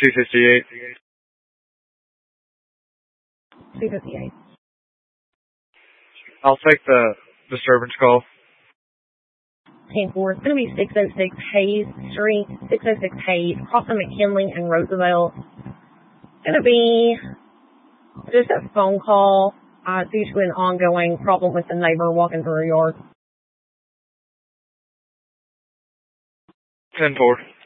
258. 258. I'll take the disturbance call. 10-4. It's going to be 606 Hayes Street, 606 Hayes, crossing McKinley and Roosevelt. It's going to be just a phone call due to an ongoing problem with the neighbor walking through her yard. 10-4.